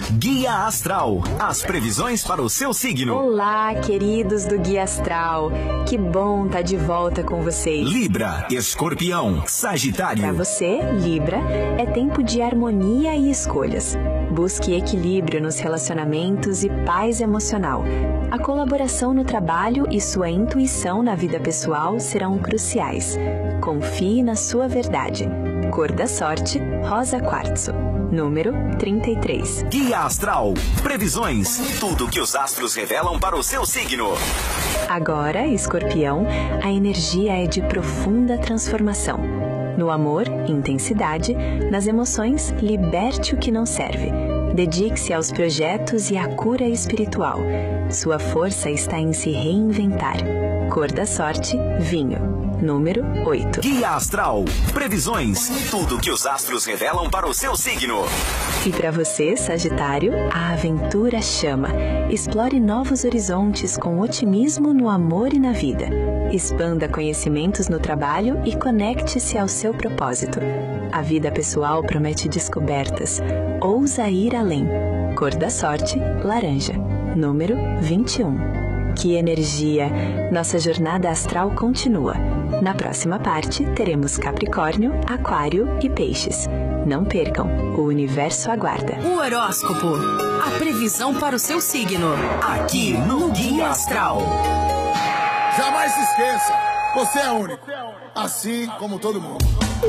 Guia Astral, as previsões para o seu signo. Olá, queridos do Guia Astral. Que bom estar de volta com vocês. Libra, Escorpião, Sagitário. Para você, Libra, é tempo de harmonia e escolhas. Busque equilíbrio nos relacionamentos e paz emocional. A colaboração no trabalho e sua intuição na vida pessoal serão cruciais. Confie na sua verdade. Cor da sorte, rosa quartzo. Número 33. Guia Astral, previsões, tudo que os astros revelam para o seu signo. Agora, Escorpião, a energia é de profunda transformação. No amor, intensidade. Nas emoções, liberte o que não serve. Dedique-se aos projetos e à cura espiritual. Sua força está em se reinventar. Cor da sorte, vinho. Número 8. Guia Astral, previsões, tudo que os astros revelam para o seu signo. E para você, Sagitário, a aventura chama. Explore novos horizontes com otimismo no amor e na vida. Expanda conhecimentos no trabalho e conecte-se ao seu propósito. A vida pessoal promete descobertas. Ousa ir além. Cor da sorte, laranja. Número 21. Que energia! Nossa jornada astral continua. Na próxima parte, teremos Capricórnio, Aquário e Peixes. Não percam, o universo aguarda. O horóscopo, a previsão para o seu signo. Aqui no Guia Astral. Jamais se esqueça, você é único, assim como todo mundo.